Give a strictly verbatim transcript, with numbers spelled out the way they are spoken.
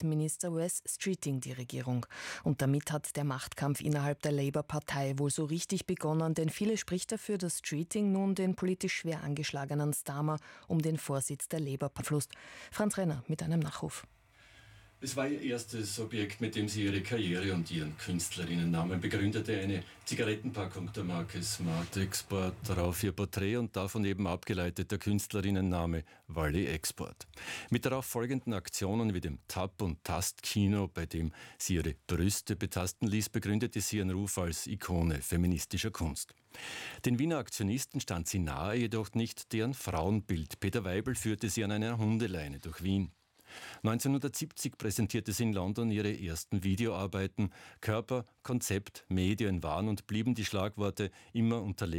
Innenminister Wes Streeting die Regierung. Und damit hat der Machtkampf innerhalb der Labour-Partei wohl so richtig begonnen, denn viele spricht dafür, dass Streeting nun den politisch schwer angeschlagenen Starmer um den Vorsitz der Labour verflusst. Franz Renner mit einem Nachruf. Es war ihr erstes Objekt, mit dem sie ihre Karriere und ihren Künstlerinnennamen begründete. Eine Zigarettenpackung der Marke Smart Export, darauf ihr Porträt und davon eben abgeleitet der Künstlerinnenname Wally Export. Mit darauf folgenden Aktionen wie dem Tap- und Tastkino, bei dem sie ihre Brüste betasten ließ, begründete sie ihren Ruf als Ikone feministischer Kunst. Den Wiener Aktionisten stand sie nahe, jedoch nicht deren Frauenbild. Peter Weibel führte sie an einer Hundeleine durch Wien. neunzehnhundertsiebzig präsentierte sie in London ihre ersten Videoarbeiten. Körper, Konzept, Medien waren und blieben die Schlagworte immer unter